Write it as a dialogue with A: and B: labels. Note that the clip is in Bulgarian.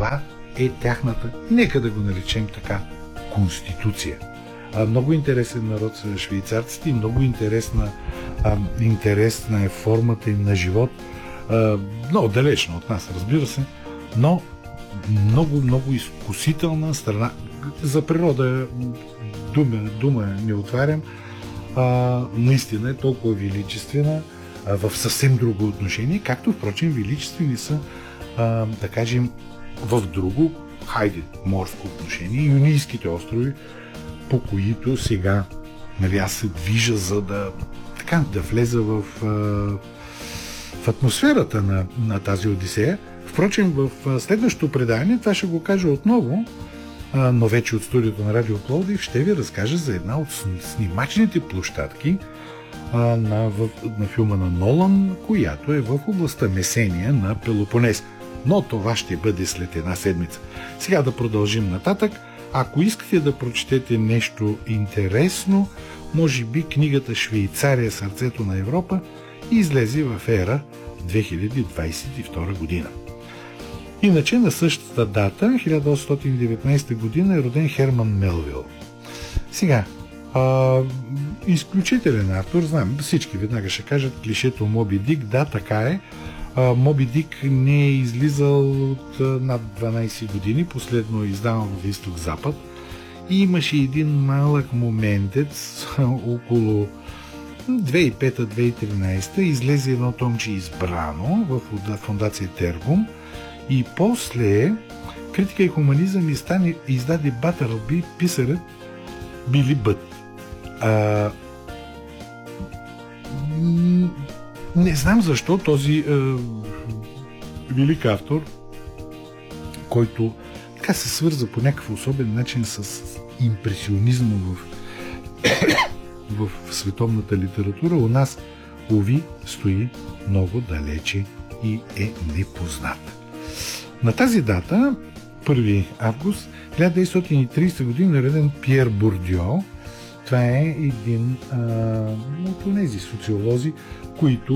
A: Това е тяхната, нека да го наречем така, конституция. Много интересен народ са швейцарците и много интересна е формата им на живот. Много далечно от нас, разбира се, но много изкусителна страна. За природа дума не отварям. Наистина е толкова величествена в съвсем друго отношение, както впрочем величествени са, да кажем, в друго, морско отношение, Юнийските острови, по които сега аз се движа, за да влеза в атмосферата на тази Одисея. Впрочем, в следващото предаване, това ще го кажа отново, но вече от студиото на Радио Пловдив, ще ви разкажа за една от снимачните площадки на филма на Нолан, която е в областта Месения на Пелопонес. Но това ще бъде след една седмица. Сега да продължим нататък. Ако искате да прочетете нещо интересно, може би книгата Швейцария, сърцето на Европа излезе в ера 2022 година. Иначе на същата дата, 1819 година, е роден Херман Мелвил. Сега, изключителен автор, знам, всички веднага ще кажат клишето Моби Дик, да, така е. Моби Дик не е излизал от над 12 години, последно е издаван в Изток-Запад и имаше един малък моментец около 2005-2013 излезе едно томче избрано в фондация Тергум и после Критика и хуманизъм издаде Батърби писарят Били Бът. Не знам защо този велик автор, който така се свърза по някакъв особен начин с импресионизма в световната литература, у нас, уви, стои много далече и е непознат. На тази дата, 1 август 1930 година, нареден Пиер Бордио. Това е един от тези социолози, които